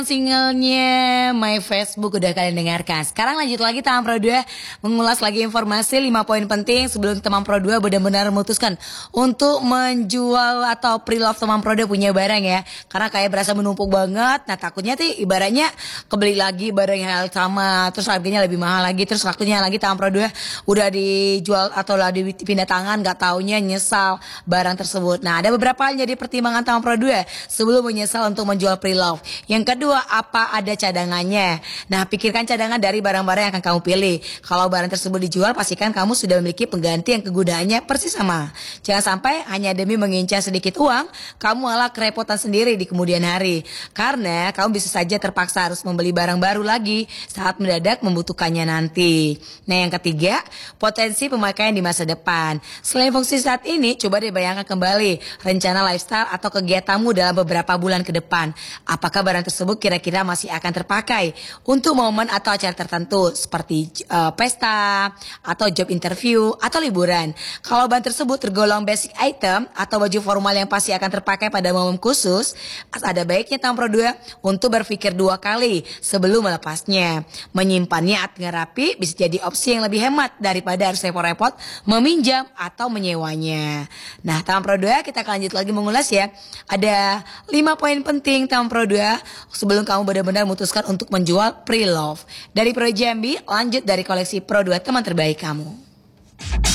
Singlenya My Facebook udah kalian dengarkan. Sekarang lanjut lagi Teman Pro 2 mengulas lagi informasi 5 poin penting sebelum Teman Pro 2 benar-benar memutuskan untuk menjual atau pre-love Teman Pro 2 punya barang ya. Karena kayak berasa menumpuk banget. Nah takutnya tuh ibaratnya kebeli lagi barang yang sama, terus harganya lebih mahal lagi, terus waktunya lagi Teman Pro 2 udah dijual atau lah dipindah tangan, gak taunya nyesal barang tersebut. Nah ada beberapa hal jadi pertimbangan Teman Pro 2 sebelum menyesal untuk menjual pre-love. Yang kedua, apa ada cadangannya? Nah, pikirkan cadangan dari barang-barang yang akan kamu pilih. Kalau barang tersebut dijual, pastikan kamu sudah memiliki pengganti yang kegunaannya persis sama. Jangan sampai hanya demi mengincar sedikit uang, kamu malah kerepotan sendiri di kemudian hari. Karena kamu bisa saja terpaksa harus membeli barang baru lagi saat mendadak membutuhkannya nanti. Nah, yang ketiga, potensi pemakaian di masa depan. Selain fungsi saat ini, coba dibayangkan kembali rencana lifestyle atau kegiatanmu dalam beberapa bulan ke depan. Apakah barang tersebut kira-kira masih akan terpakai untuk momen atau acara tertentu seperti pesta atau job interview atau liburan. Kalau bahan tersebut tergolong basic item atau baju formal yang pasti akan terpakai pada momen khusus, ada baiknya Teman Pro 2 untuk berpikir 2 kali sebelum melepasnya. Menyimpannya dengan rapi bisa jadi opsi yang lebih hemat daripada harus repot-repot meminjam atau menyewanya. Nah, Teman Pro 2 kita akan lanjut lagi mengulas ya. Ada 5 poin penting Teman Pro 2 sebelum kamu benar-benar memutuskan untuk menjual pre-love. Dari Pro Jambi, lanjut dari koleksi Pro 2 teman terbaik kamu.